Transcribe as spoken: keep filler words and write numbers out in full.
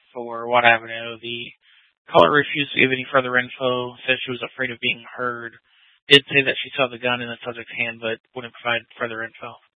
for Watt Avenue. The caller refused to give any further info, said she was afraid of being heard, did say that she saw the gun in the subject's hand, but wouldn't provide further info.